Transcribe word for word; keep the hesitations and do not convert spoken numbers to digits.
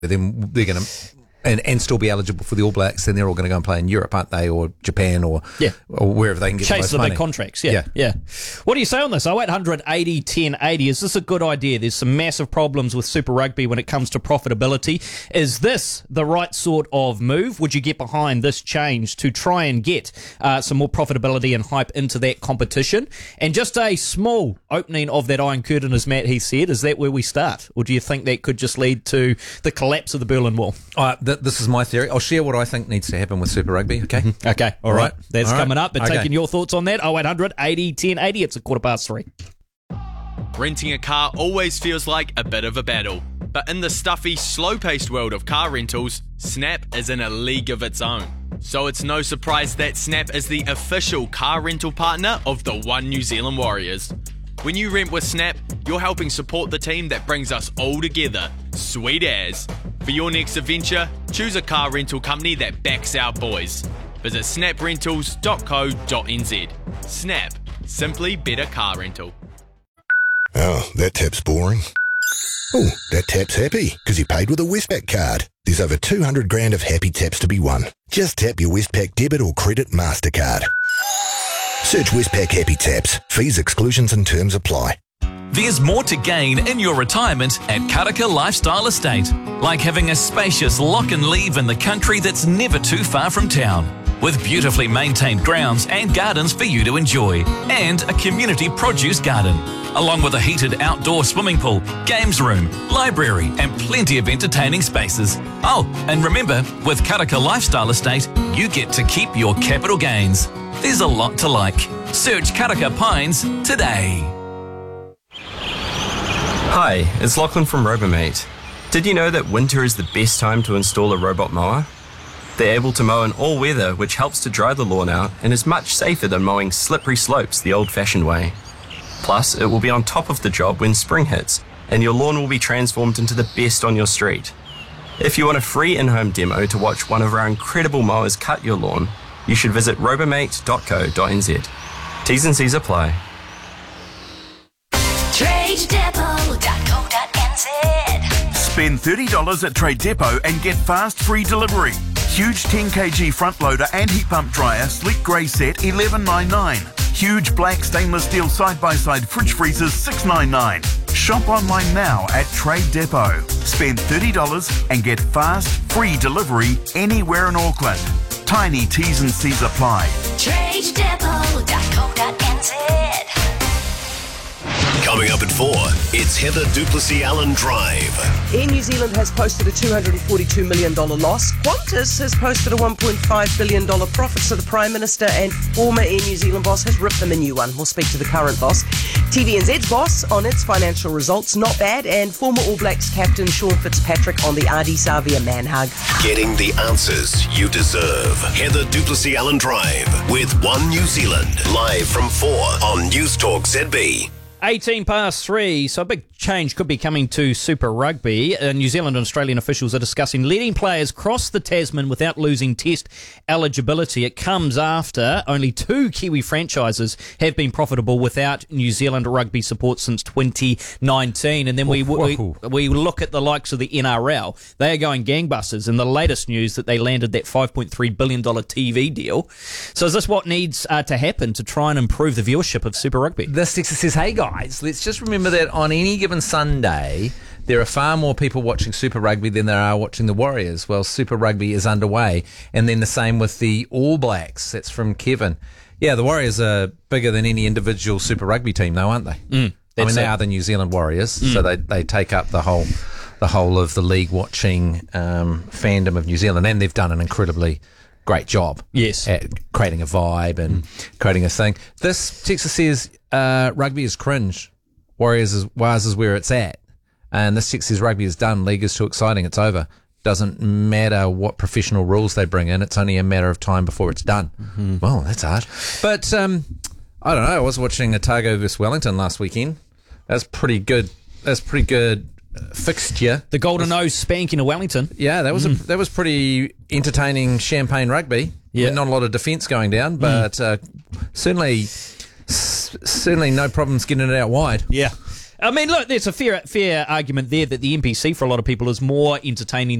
then they're going to and, and still be eligible for the All Blacks, then they're all going to go and play in Europe, aren't they, or Japan, or yeah. or wherever they can get Chase the most the money. big contracts, yeah, yeah, yeah. What do you say on this? oh eight hundred eighty ten eighty. Is this a good idea? There's some massive problems with Super Rugby when it comes to profitability. Is this the right sort of move? Would you get behind this change to try and get uh, some more profitability and hype into that competition? And just a small opening of that Iron Curtain, as Matt Heath said, is that where we start? Or do you think that could just lead to the collapse of the Berlin Wall? Uh, th- this is my theory. I'll share what I think needs to happen with Super Rugby, okay? Okay, all right. That's all right. coming up. But okay. taking your thoughts on that, oh eight hundred eighty ten eighty. It's a quarter past three. Renting a car always feels like a bit of a battle. But in the stuffy, slow-paced world of car rentals, Snap is in a league of its own. So it's no surprise that Snap is the official car rental partner of the One New Zealand Warriors. When you rent with Snap, you're helping support the team that brings us all together. Sweet as. For your next adventure, choose a car rental company that backs our boys. Visit snap rentals dot co dot n z. Snap. Simply better car rental. Oh, that tap's boring. Oh, that tap's happy because he paid with a Westpac card. There's over two hundred grand of happy taps to be won. Just tap your Westpac debit or credit MasterCard. Search Westpac Happy Taps. Fees, exclusions and terms apply. There's more to gain in your retirement at Karaka Lifestyle Estate, like having a spacious lock and leave in the country that's never too far from town, with beautifully maintained grounds and gardens for you to enjoy, and a community produce garden, along with a heated outdoor swimming pool, games room, library and plenty of entertaining spaces. Oh, and remember, with Karaka Lifestyle Estate, you get to keep your capital gains. There's a lot to like. Search Karaka Pines today. Hi, it's Lachlan from Robomate. Did you know that winter is the best time to install a robot mower? They're able to mow in all weather, which helps to dry the lawn out and is much safer than mowing slippery slopes the old-fashioned way. Plus, it will be on top of the job when spring hits, and your lawn will be transformed into the best on your street. If you want a free in-home demo to watch one of our incredible mowers cut your lawn, you should visit robomate dot co dot n z. T's and C's apply. trade depot dot co dot n z. Spend thirty dollars at Trade Depot and get fast free delivery. Huge ten kilogram front loader and heat pump dryer, sleek grey set, eleven ninety-nine. Huge black stainless steel side-by-side fridge freezers, six ninety-nine. Shop online now at Trade Depot. Spend thirty dollars and get fast free delivery anywhere in Auckland. Tiny T's and C's apply. trade depot dot co dot n z. Coming up at four, it's Heather Duplessis-Allen Drive. Air New Zealand has posted a two hundred forty-two million dollars loss. Qantas has posted a one point five billion dollars profit, so the Prime Minister and former Air New Zealand boss has ripped them a new one. We'll speak to the current boss. T V N Z's boss on its financial results, not bad, and former All Blacks captain Sean Fitzpatrick on the Ardie Savea man hug. Getting the answers you deserve. Heather Duplessis-Allen Drive with One New Zealand. Live from four on News Talk Z B. eighteen past three, so a big change could be coming to Super Rugby. Uh, New Zealand and Australian officials are discussing letting players cross the Tasman without losing test eligibility. It comes after only two Kiwi franchises have been profitable without New Zealand rugby support since twenty nineteen. And then we, we we look at the likes of the N R L. They are going gangbusters. In the latest news that they landed that five point three billion dollars T V deal. So is this what needs uh, to happen to try and improve the viewership of Super Rugby? This text says, hey guys, let's just remember that on any given Sunday, there are far more people watching Super Rugby than there are watching the Warriors. Well, Super Rugby is underway. And then the same with the All Blacks. That's from Kevin. Yeah, the Warriors are bigger than any individual Super Rugby team, though, aren't they? Mm, I mean, they it. are the New Zealand Warriors, Mm. so they, they take up the whole the whole of the league watching um, fandom of New Zealand, and they've done an incredibly great job yes. at creating a vibe and mm. creating a thing. This text says, uh, rugby is cringe. Warriors is, Wars is where it's at. And this text says rugby is done. League is too exciting. It's over. Doesn't matter what professional rules they bring in. It's only a matter of time before it's done. Mm-hmm. Well, that's hard. But um, I don't know. I was watching Otago versus Wellington last weekend. That's pretty good. That's pretty good uh, fixture. The Golden Nose spanking of Wellington. Yeah, that was mm. a, that was pretty entertaining champagne rugby. Yeah, not a lot of defence going down, but mm. uh, certainly. Certainly no problems getting it out wide. Yeah. I mean, look, there's a fair fair argument there that the N P C for a lot of people is more entertaining